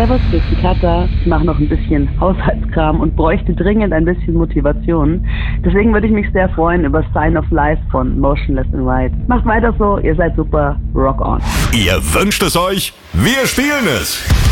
Servus, hier ist die Katja. Ich mache noch ein bisschen Haushaltskram und bräuchte dringend ein bisschen Motivation. Deswegen würde ich mich sehr freuen über Sign of Life von Motionless in White. Macht weiter so, ihr seid super, rock on. Ihr wünscht es euch, wir spielen es.